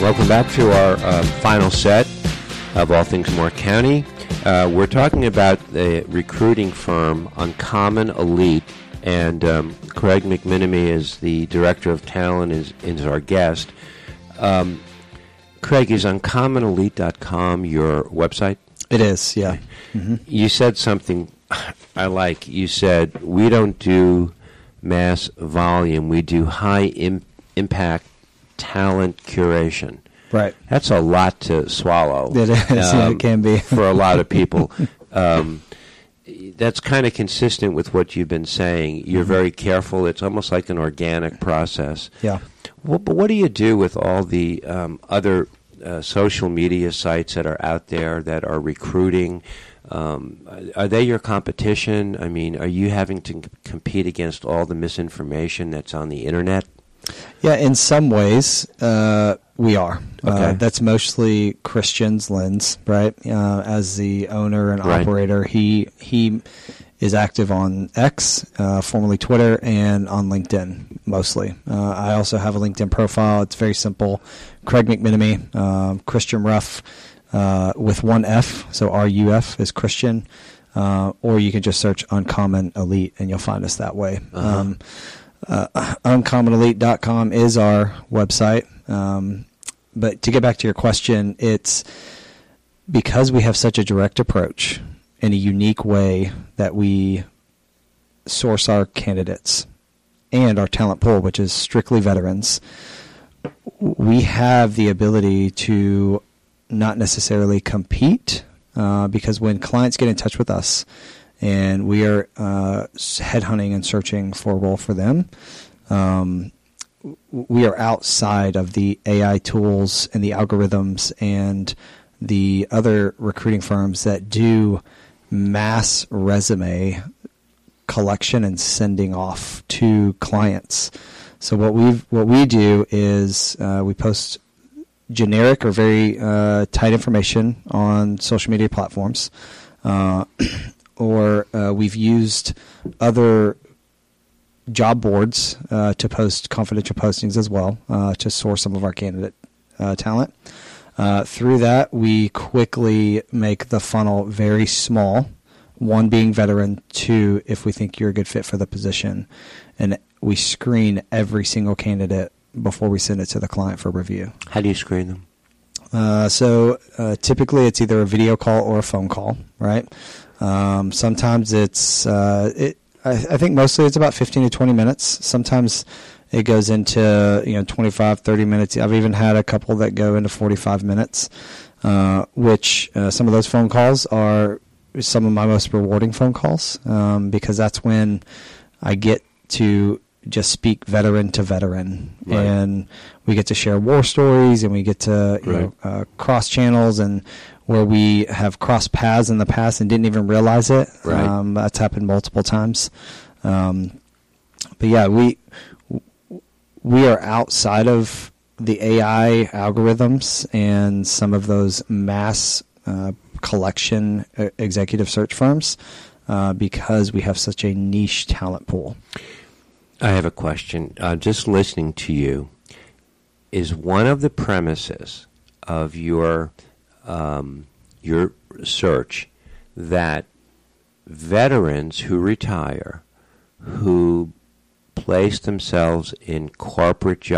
Welcome back to our final set of All Things Moore County. We're talking about the recruiting firm Uncommon Elite, and Craig McMenemy is the Director of Talent, is our guest. Craig, is uncommonelite.com your website? It is, yeah. Mm-hmm. You said something I like. You said, we don't do mass volume, we do high impact talent curation. Right. That's a lot to swallow. It is, yeah, it can be. For a lot of people. That's kind of consistent with what you've been saying. You're very careful. It's almost like an organic process. Yeah. Well, but what do you do with all the other social media sites that are out there that are recruiting? Are they your competition? I mean, are you having to compete against all the misinformation that's on the internet? Yeah, in some ways, we are. Okay. That's mostly Christian's lens, right? As the owner and operator, he is active on X, formerly Twitter, and on LinkedIn mostly. I also have a LinkedIn profile. It's very simple. Craig McMenemy, Christian Ruff, with one F, so RUF is Christian, or you can just search Uncommon Elite, and you'll find us that way. Uh-huh. Uncommonelite.com is our website. But to get back to your question, it's because we have such a direct approach in a unique way that we source our candidates and our talent pool, which is strictly veterans. We have the ability to not necessarily compete because when clients get in touch with us, and we are headhunting and searching for a role for them, we are outside of the AI tools and the algorithms and the other recruiting firms that do mass resume collection and sending off to clients. So what we do is we post generic or very tight information on social media platforms. Or we've used other job boards to post confidential postings as well to source some of our candidate talent. Through that, we quickly make the funnel very small, one being veteran, two, if we think you're a good fit for the position. And we screen every single candidate before we send it to the client for review. How do you screen them? So typically it's either a video call or a phone call, right? Sometimes it's, I think mostly it's about 15 to 20 minutes. Sometimes it goes into, 25, 30 minutes. I've even had a couple that go into 45 minutes, which some of those phone calls are some of my most rewarding phone calls, because that's when I get to just speak veteran to veteran, right. And we get to share war stories, and we get to cross channels, and where we have crossed paths in the past and didn't even realize it. Right. That's happened multiple times. But yeah, we are outside of the AI algorithms and some of those mass collection executive search firms because we have such a niche talent pool. I have a question. Just listening to you, is one of the premises of your search that veterans who retire, who place themselves in corporate jobs,